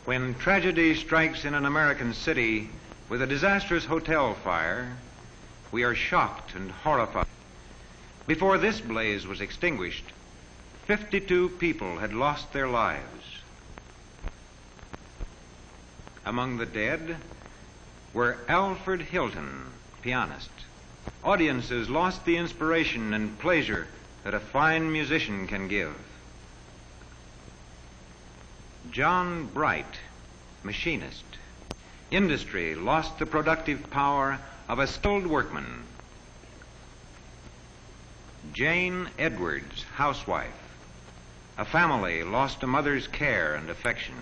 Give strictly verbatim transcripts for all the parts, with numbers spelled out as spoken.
When tragedy strikes in an American city with a disastrous hotel fire, we are shocked and horrified. Before this blaze was extinguished, fifty-two people had lost their lives. Among the dead were Alfred Hilton, pianist. Audiences lost the inspiration and pleasure that a fine musician can give. John Bright, machinist. Industry lost the productive power of a skilled workman. Jane Edwards, housewife. A family lost a mother's care and affection.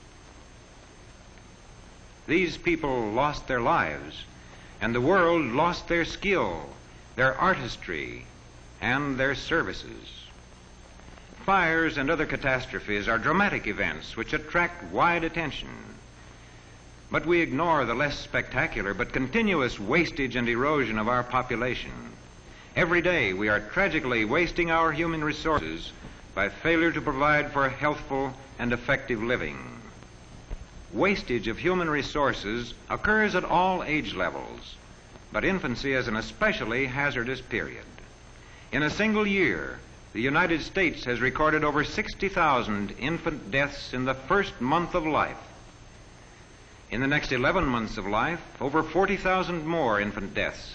These people lost their lives, and the world lost their skill, their artistry, and their services. Fires and other catastrophes are dramatic events which attract wide attention. But we ignore the less spectacular but continuous wastage and erosion of our population. Every day we are tragically wasting our human resources by failure to provide for healthful and effective living. Wastage of human resources occurs at all age levels, but infancy is an especially hazardous period. In a single year, the United States has recorded over sixty thousand infant deaths in the first month of life. In the next eleven months of life, over forty thousand more infant deaths.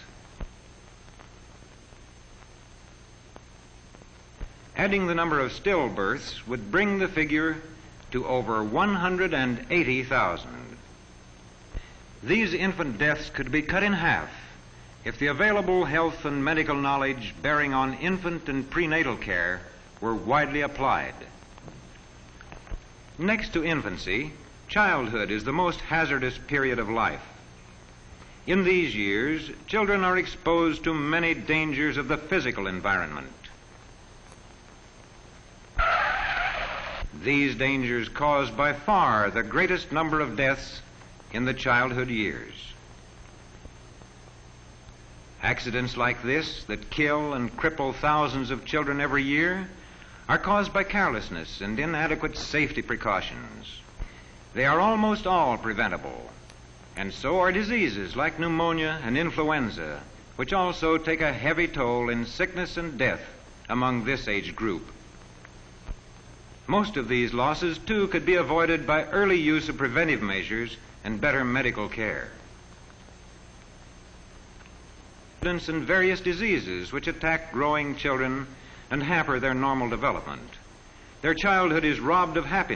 Adding the number of stillbirths would bring the figure to over one hundred eighty thousand. These infant deaths could be cut in half if the available health and medical knowledge bearing on infant and prenatal care were widely applied. Next to infancy, childhood is the most hazardous period of life. In these years, children are exposed to many dangers of the physical environment. These dangers cause by far the greatest number of deaths in the childhood years. Accidents like this that kill and cripple thousands of children every year are caused by carelessness and inadequate safety precautions. They are almost all preventable, and so are diseases like pneumonia and influenza, which also take a heavy toll in sickness and death among this age group. Most of these losses, too, could be avoided by early use of preventive measures and better medical care. And various diseases which attack growing children and hamper their normal development. Their childhood is robbed of happiness.